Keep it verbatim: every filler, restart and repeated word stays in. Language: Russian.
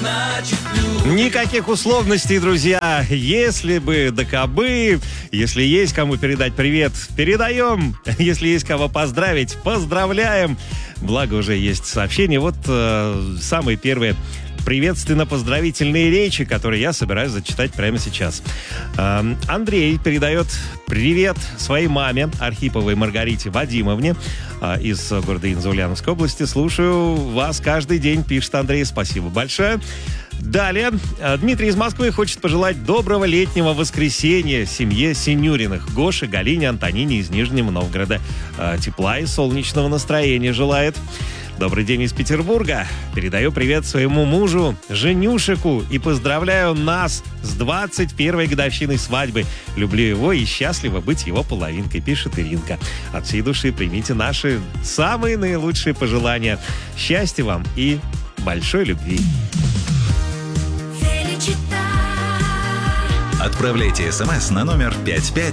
значит любишь. Никаких условностей, друзья. Если бы, да кабы, если есть кому передать привет, передаем. Если есть кого поздравить, поздравляем. Благо уже есть сообщения. Вот э, самые первые приветственно-поздравительные речи, которые я собираюсь зачитать прямо сейчас. Э, Андрей передает привет своей маме Архиповой Маргарите Вадимовне э, из города Инза Ульяновской области. Слушаю вас каждый день, пишет Андрей. Спасибо большое. Далее. Дмитрий из Москвы хочет пожелать доброго летнего воскресенья семье Синюриных. Гоше, Галине, Антонине из Нижнего Новгорода. Э, Тепла и солнечного настроения желает. Добрый день из Петербурга. Передаю привет своему мужу Женюшику и поздравляю нас с двадцать первой годовщиной свадьбы. Люблю его и счастлива быть его половинкой, пишет Иринка. От всей души примите наши самые наилучшие пожелания. Счастья вам и большой любви. Отправляйте смс на номер пять пять